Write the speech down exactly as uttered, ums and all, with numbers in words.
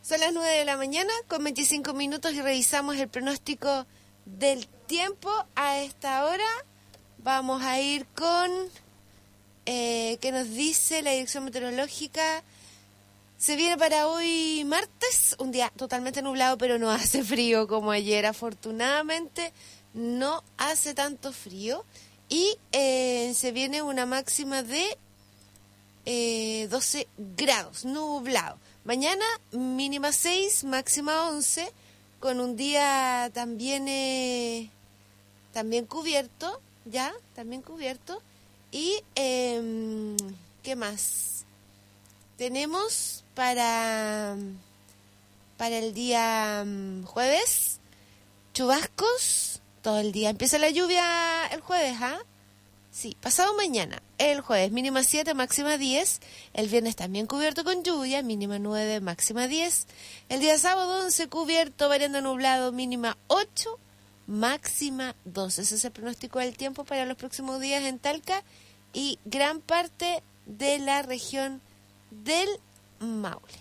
Son las nueve de la mañana con veinticinco minutos y revisamos el pronóstico del tiempo. A esta hora vamos a ir con eh, qué nos dice la dirección meteorológica. Se viene para hoy martes un día totalmente nublado, pero no hace frío como ayer. Afortunadamente no hace tanto frío y eh, se viene una máxima de eh, doce grados, nublado. Mañana mínima seis, máxima once, con un día también eh, también cubierto, ya, también cubierto. Y, eh, ¿qué más? Tenemos para, para el día jueves, chubascos todo el día. Empieza la lluvia el jueves, ¿ah? ¿eh? Sí, pasado mañana, el jueves, mínima siete, máxima diez. El viernes también cubierto con lluvia, mínima nueve, máxima diez. El día sábado once, cubierto, variando nublado, mínima ocho, máxima doce. Ese es el pronóstico del tiempo para los próximos días en Talca y gran parte de la región del Maule.